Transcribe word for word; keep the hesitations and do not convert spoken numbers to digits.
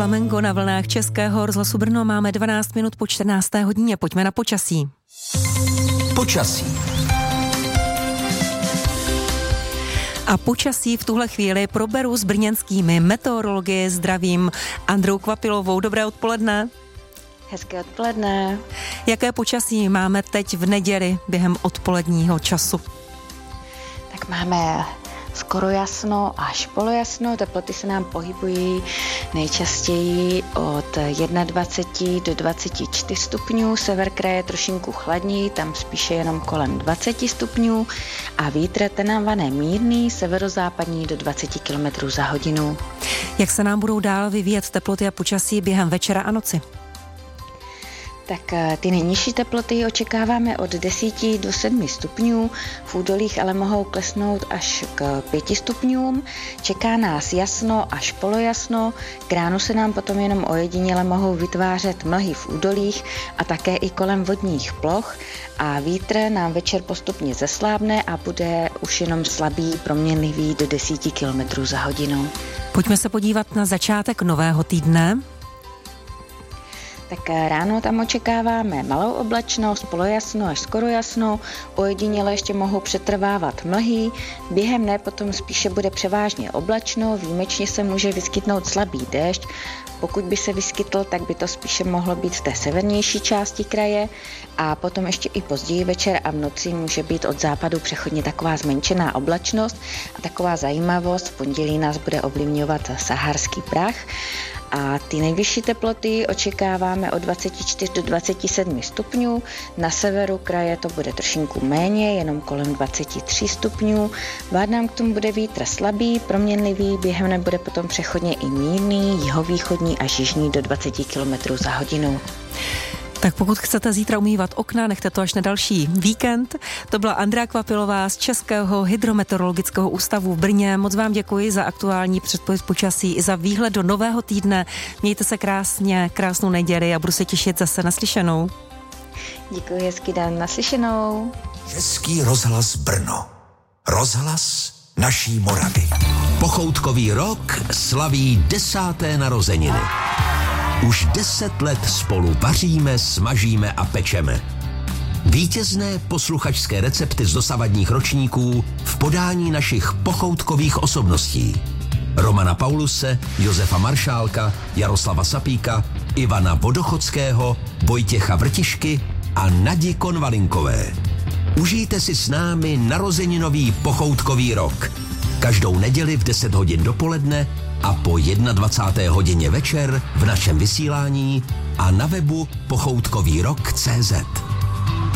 Flamengo na vlnách Českého rozhlasu Brno. Máme dvanáct minut po čtrnácté hodině. Pojďme na počasí. Počasí. A počasí v tuhle chvíli proberu s brněnskými meteorology. Zdravím Andreu Kvapilovou. Dobré odpoledne. Hezké odpoledne. Jaké počasí máme teď v neděli během odpoledního času? Tak máme skoro jasno až polojasno, teploty se nám pohybují nejčastěji od dvacet jedna do dvacet čtyři stupňů, sever kraje trošinku chladněji, tam spíše jenom kolem dvacet stupňů a vítr ten nám vane mírný, severozápadní do dvacet kilometrů za hodinu. Jak se nám budou dál vyvíjet teploty a počasí během večera a noci? Tak ty nejnižší teploty očekáváme od deset do sedmi stupňů, v údolích ale mohou klesnout až k pěti stupňům. Čeká nás jasno až polojasno, k ránu se nám potom jenom ojediněle mohou vytvářet mlhy v údolích a také i kolem vodních ploch a vítr nám večer postupně zeslábne a bude už jenom slabý, proměnlivý do deseti kilometrů za hodinu. Pojďme se podívat na začátek nového týdne. Tak ráno tam očekáváme malou oblačnost, polojasno až skoro jasno, ojediněle ještě mohou přetrvávat mlhy, během dne potom spíše bude převážně oblačno, výjimečně se může vyskytnout slabý déšť, pokud by se vyskytl, tak by to spíše mohlo být v té severnější části kraje a potom ještě i později večer a v noci může být od západu přechodně taková zmenšená oblačnost a taková zajímavost, v pondělí nás bude ovlivňovat saharský prach. A ty nejvyšší teploty očekáváme od dvacet čtyři do dvacet sedm stupňů, na severu kraje to bude trošinku méně, jenom kolem dvacet tři stupňů, bát nám k tomu bude vítr slabý, proměnlivý, během nebude potom přechodně i mírný, jihovýchodní až jižní do dvacet kilometrů za hodinu. Tak pokud chcete zítra umývat okna, nechte to až na další víkend. To byla Andrea Kvapilová z Českého hydrometeorologického ústavu v Brně. Moc vám děkuji za aktuální předpověď počasí i za výhled do nového týdne. Mějte se krásně, krásnou neděli a budu se těšit zase naslyšenou. Děkuji, hezký den, naslyšenou. Český rozhlas Brno. Rozhlas naší Moravy. Pochoutkový rok slaví desáté narozeniny. Už deset let spolu vaříme, smažíme a pečeme. Vítězné posluchačské recepty z dosavadních ročníků v podání našich pochoutkových osobností. Romana Pauluse, Josefa Maršálka, Jaroslava Sapíka, Ivana Vodochodského, Vojtěcha Vrtišky a Nadi Konvalinkové. Užijte si s námi narozeninový pochoutkový rok. Každou neděli v deset hodin dopoledne a po dvacáté jedné hodině večer v našem vysílání a na webu pochoutkový rok tečka cé zet.